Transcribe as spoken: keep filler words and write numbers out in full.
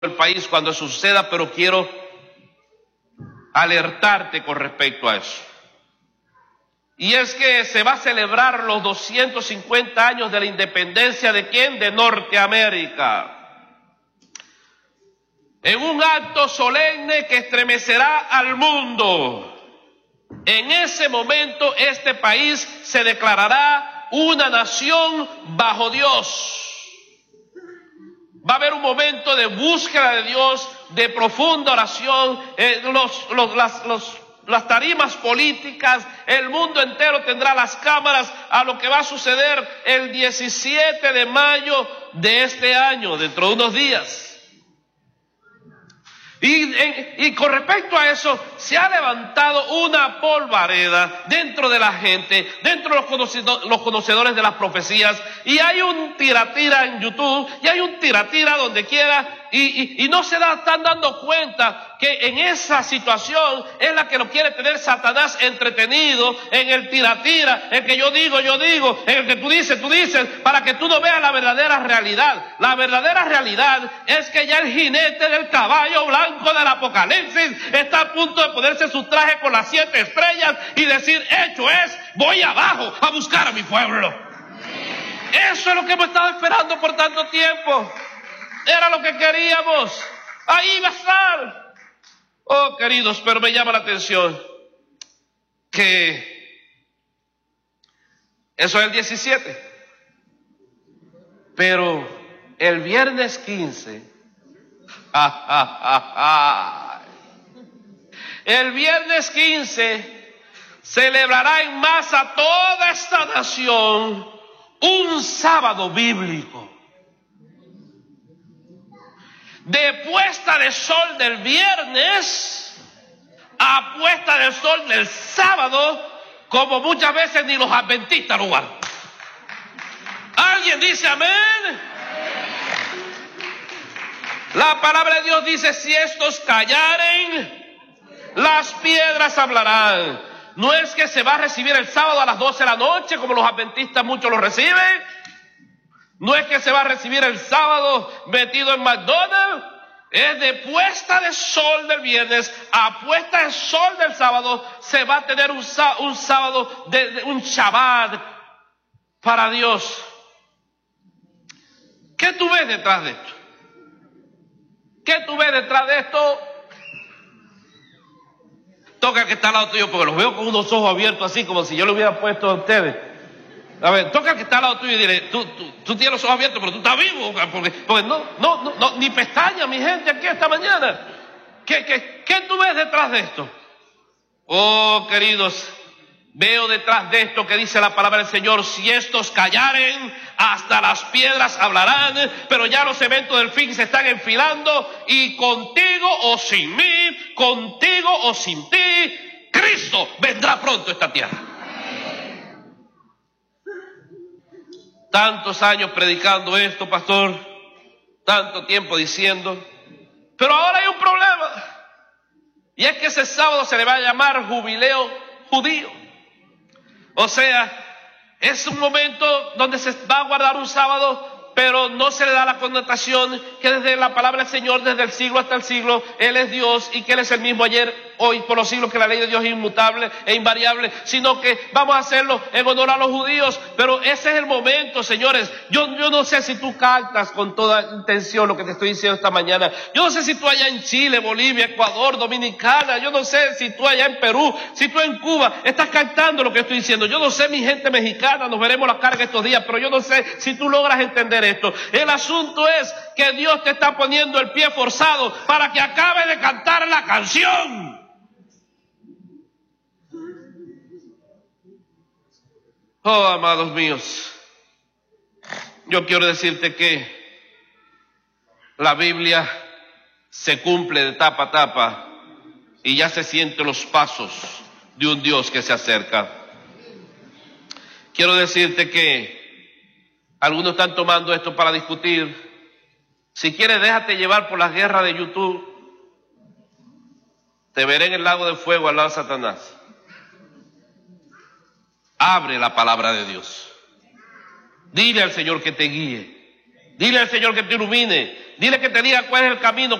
el país cuando eso suceda, pero quiero alertarte con respecto a eso. Y es que se va a celebrar los doscientos cincuenta años de la independencia ¿de quién? De Norteamérica. En un acto solemne que estremecerá al mundo. En ese momento este país se declarará una nación bajo Dios. Va a haber un momento de búsqueda de Dios, de profunda oración, eh, los, los, las, los, las tarimas políticas, el mundo entero tendrá las cámaras a lo que va a suceder el diecisiete de mayo de este año, dentro de unos días. Y, y con respecto a eso, se ha levantado una polvareda dentro de la gente, dentro de los, conocido, los conocedores de las profecías, y hay un tiratira en YouTube, y hay un tiratira donde quiera, y, y, y no se da, están dando cuenta que en esa situación es la que lo quiere tener Satanás entretenido, en el tiratira, en que yo digo, yo digo, en el que tú dices, tú dices, para que tú no veas la verdadera realidad. La verdadera realidad es que ya el jinete del caballo blanco del Apocalipsis está a punto de ponerse su traje con las siete estrellas y decir, hecho es, voy abajo a buscar a mi pueblo. Eso es lo que hemos estado esperando por tanto tiempo. Era lo que queríamos. Ahí va a estar. Oh, queridos, pero me llama la atención que eso es el diecisiete. Pero el viernes quince, ah, ah, ah, ah, el viernes quince celebrará en masa toda esta nación un sábado bíblico. De puesta de sol del viernes a puesta de sol del sábado, como muchas veces ni los adventistas lo guardan. ¿Alguien dice amén? La palabra de Dios dice, si estos callaren, las piedras hablarán. No es que se va a recibir el sábado a las doce de la noche, como los adventistas muchos lo reciben. No es que se va a recibir el sábado metido en McDonald's. Es de puesta de sol del viernes a puesta de sol del sábado. Se va a tener un, un sábado, de, de, un Shabbat para Dios. ¿Qué tú ves detrás de esto? ¿Qué tú ves detrás de esto? Toca que está al lado tuyo, porque los veo con unos ojos abiertos así, como si yo lo hubiera puesto a ustedes. A ver, toca que está al lado tuyo y dile, tú, tú, tú tienes los ojos abiertos, pero tú estás vivo, porque, porque no, no, no, no, ni pestaña, mi gente, aquí esta mañana. ¿Qué, qué, qué tú ves detrás de esto? Oh, queridos, veo detrás de esto que dice la palabra del Señor, si estos callaren, hasta las piedras hablarán, pero ya los eventos del fin se están enfilando, y contigo o sin mí, contigo o sin ti, Cristo vendrá pronto a esta tierra. Tantos años predicando esto, pastor, tanto tiempo diciendo, pero ahora hay un problema, y es que ese sábado se le va a llamar jubileo judío. O sea, es un momento donde se va a guardar un sábado, pero no se le da la connotación que desde la palabra del Señor, desde el siglo hasta el siglo, Él es Dios y que Él es el mismo ayer, hoy, por los siglos, que la ley de Dios es inmutable e invariable, sino que vamos a hacerlo en honor a los judíos. Pero ese es el momento, señores. Yo, yo no sé si tú captas con toda intención lo que te estoy diciendo esta mañana. Yo no sé si tú allá en Chile, Bolivia, Ecuador, Dominicana, yo no sé si tú allá en Perú, si tú en Cuba estás captando lo que estoy diciendo. Yo no sé, mi gente mexicana, nos veremos la carga estos días, pero yo no sé si tú logras entender esto. El asunto es que Dios te está poniendo el pie forzado para que acabe de cantar la canción. Oh, amados míos, yo quiero decirte que la Biblia se cumple de tapa a tapa y ya se sienten los pasos de un Dios que se acerca. Quiero decirte que algunos están tomando esto para discutir. Si quieres, déjate llevar por las guerras de YouTube. Te veré en el lago de fuego al lado de Satanás. Abre la palabra de Dios. Dile al Señor que te guíe. Dile al Señor que te ilumine. Dile que te diga cuál es el camino.